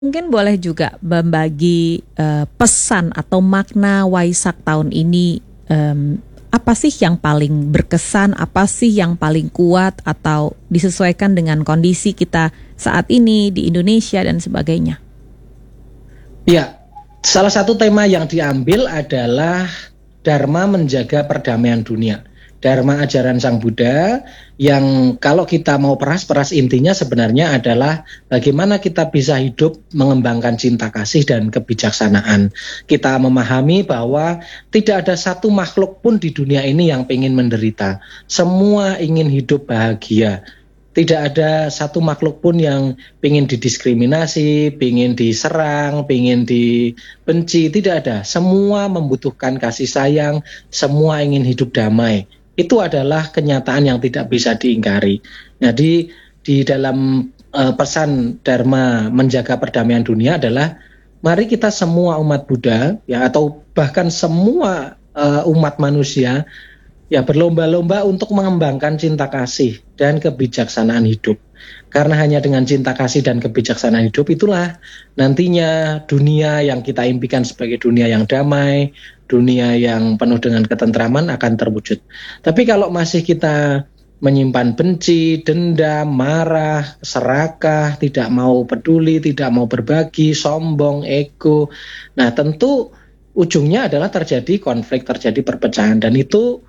Mungkin boleh juga membagi pesan atau makna Waisak tahun ini, apa sih yang paling berkesan, apa sih yang paling kuat atau disesuaikan dengan kondisi kita saat ini di Indonesia dan sebagainya. Ya, salah satu tema yang diambil adalah Dharma menjaga perdamaian dunia. Dharma ajaran Sang Buddha yang kalau kita mau peras intinya sebenarnya adalah bagaimana kita bisa hidup mengembangkan cinta kasih dan kebijaksanaan. Kita memahami bahwa tidak ada satu makhluk pun di dunia ini yang ingin menderita. Semua ingin hidup bahagia. Tidak ada satu makhluk pun yang ingin didiskriminasi, ingin diserang, ingin dibenci. Tidak ada. Semua membutuhkan kasih sayang, semua ingin hidup damai. Itu adalah kenyataan yang tidak bisa diingkari. Jadi di dalam pesan Dharma menjaga perdamaian dunia adalah mari kita semua umat Buddha ya atau bahkan semua umat manusia ya berlomba-lomba untuk mengembangkan cinta kasih dan kebijaksanaan hidup. Karena hanya dengan cinta kasih dan kebijaksanaan hidup itulah nantinya dunia yang kita impikan sebagai dunia yang damai, dunia yang penuh dengan ketentraman akan terwujud. Tapi kalau masih kita menyimpan benci, dendam, marah, serakah, tidak mau peduli, tidak mau berbagi, sombong, ego, nah tentu ujungnya adalah terjadi konflik, terjadi perpecahan, dan itu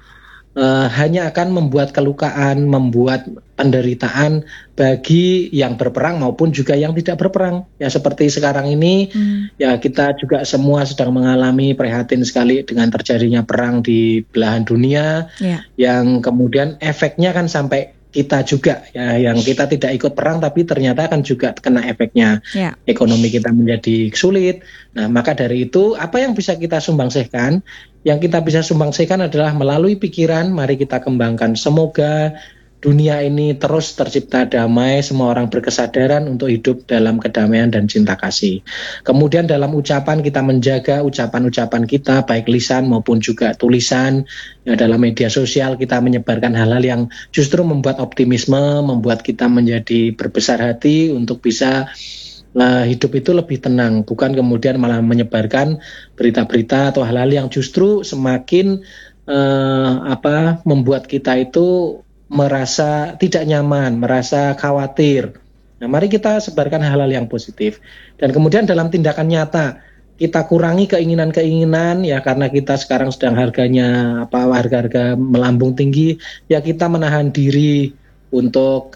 hanya akan membuat kelukaan, membuat penderitaan bagi yang berperang maupun juga yang tidak berperang. Ya seperti sekarang ini, ya kita juga semua sedang mengalami prihatin sekali dengan terjadinya perang di belahan dunia, yang kemudian efeknya kan sampai kita juga, ya yang kita tidak ikut perang tapi ternyata kan juga kena efeknya. Ekonomi kita menjadi sulit. Nah maka dari itu apa yang bisa kita sumbangsihkan? Yang kita bisa sumbangsihkan adalah melalui pikiran, mari kita kembangkan. Semoga dunia ini terus tercipta damai, semua orang berkesadaran untuk hidup dalam kedamaian dan cinta kasih. Kemudian dalam ucapan kita menjaga ucapan-ucapan kita, baik lisan maupun juga tulisan. Ya, dalam media sosial kita menyebarkan hal-hal yang justru membuat optimisme, membuat kita menjadi berbesar hati untuk bisa hidup itu lebih tenang, bukan kemudian malah menyebarkan berita-berita atau hal-hal yang justru semakin membuat kita itu merasa tidak nyaman, merasa khawatir. Nah, mari kita sebarkan hal-hal yang positif. Dan kemudian dalam tindakan nyata kita kurangi keinginan-keinginan ya, karena kita sekarang sedang harganya harga-harga melambung tinggi, ya kita menahan diri untuk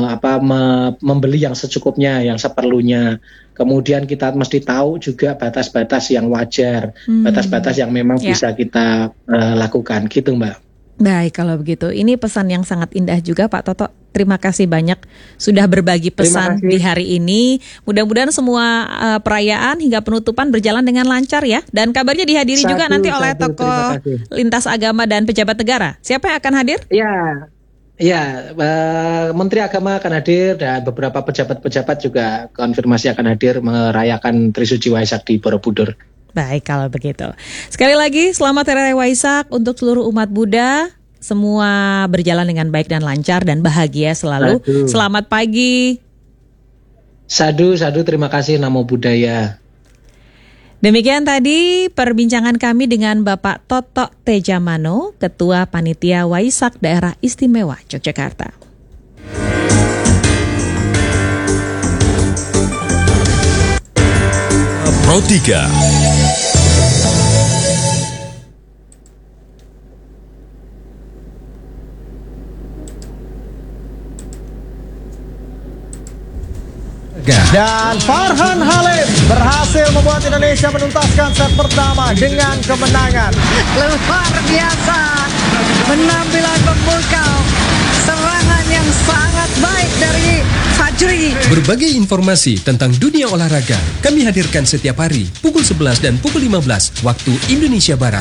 membeli yang secukupnya, yang seperlunya. Kemudian kita mesti tahu juga batas-batas yang wajar, batas-batas yang memang bisa kita lakukan, gitu Mbak. Baik, kalau begitu. Ini pesan yang sangat indah juga Pak Toto. Terima kasih banyak sudah berbagi pesan di hari ini. Mudah-mudahan semua perayaan hingga penutupan berjalan dengan lancar ya. Dan kabarnya dihadiri juga nanti oleh tokoh lintas agama dan pejabat negara. Siapa yang akan hadir? Ya, Menteri Agama akan hadir dan beberapa pejabat-pejabat juga konfirmasi akan hadir merayakan Trisuci Waisak di Borobudur. Baik, kalau begitu. Sekali lagi, selamat Hari Raya Waisak untuk seluruh umat Buddha. Semua berjalan dengan baik dan lancar dan bahagia selalu. Selamat pagi. Sadu, terima kasih, Namo Buddhaya. Demikian tadi perbincangan kami dengan Bapak Toto Tejamano, Ketua Panitia Waisak Daerah Istimewa Yogyakarta. Pro 3. Dan Farhan Halim berhasil membuat Indonesia menuntaskan set pertama dengan kemenangan. Luar biasa, penampilan pembuka, serangan yang sangat baik dari Fajri. Berbagai informasi tentang dunia olahraga kami hadirkan setiap hari pukul 11 dan pukul 15 waktu Indonesia Barat.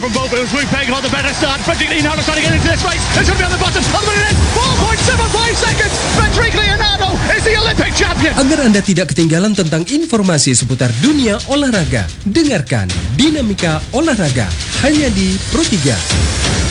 Agar Anda tidak ketinggalan tentang informasi seputar dunia olahraga, dengarkan Dinamika Olahraga hanya di Pro 3.